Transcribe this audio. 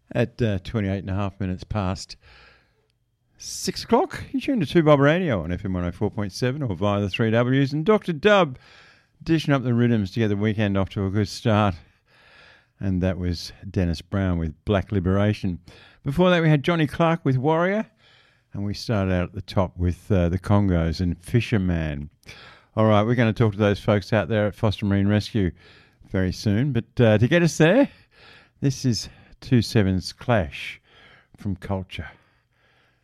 At 28 and a half minutes past 6 o'clock, you tune to 2Bob Radio on FM 104.7 or via the 3Ws. And Dr. Dub dishing up the rhythms to get the weekend off to a good start. And that was Dennis Brown with Black Liberation. Before that, we had Johnny Clark with Warrior. And we started out at the top with the Congos and Fisherman. All right, we're going to talk to those folks out there at Foster Marine Rescue very soon. But to get us there, this is 2/7's Clash from Culture.